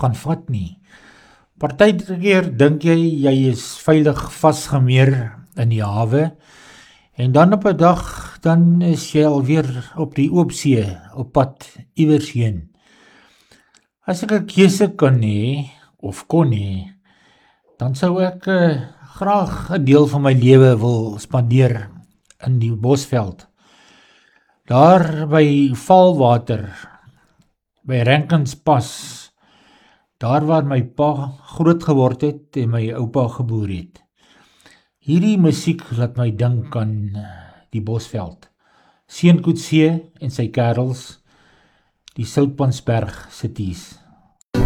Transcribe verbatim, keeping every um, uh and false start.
gaan vat nie. Partykeer dink jy, jy is veilig vasgemeer in die hawe, en dan op 'n dag, dan is jy alweer op die oopsee, op pad iewers heen. As ek 'n keuse kan hê, of kon hê, dan sou ek uh, graag 'n deel van my lewe wil spandeer in die Bosveld. Daar by Valwater, by Rankinspas, daar waar my pa groot geword het en my oupa geboer het. Hierdie musiek laat my dink aan die Bosveld. Seun Coetzee en sy kerels, die Soutpansberg Cities.